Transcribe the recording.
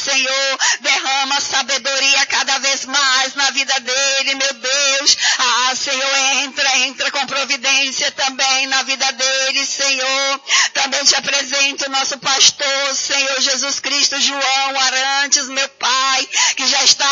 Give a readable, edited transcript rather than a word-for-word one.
Senhor, derrama sabedoria cada vez mais na vida dele, meu Deus. Senhor, entra com providência também na vida dele, Senhor. Também te apresento o nosso pastor, Senhor Jesus Cristo, João Arantes, meu Pai, que já está